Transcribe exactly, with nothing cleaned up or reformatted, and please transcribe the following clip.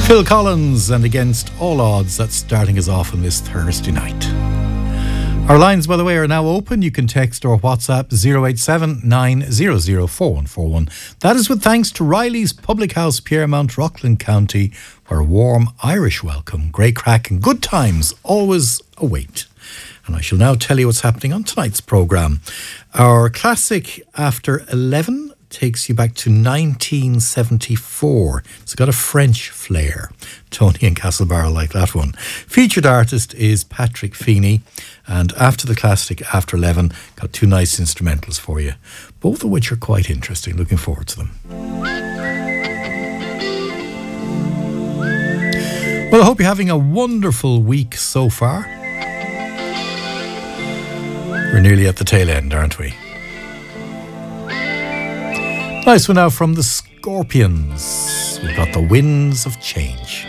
Phil Collins and Against All Odds, that's starting us off on this Thursday night. Our lines, by the way, are now open. You can text or WhatsApp zero eight seven nine zero zero four one four one. That is with thanks to Riley's Public House, Piermount, Rockland County, where a warm Irish welcome, great crack and good times always await. And I shall now tell you what's happening on tonight's programme. Our classic After eleven takes you back to nineteen seventy-four. It's got a French flair. Tony and Castlebarrow like that one. Featured artist is Patrick Feeney. And after the classic, After eleven, got two nice instrumentals for you, both of which are quite interesting. Looking forward to them. Well, I hope you're having a wonderful week so far. We're nearly at the tail end, aren't we? Nice one now from the Scorpions. We've got The Winds of Change.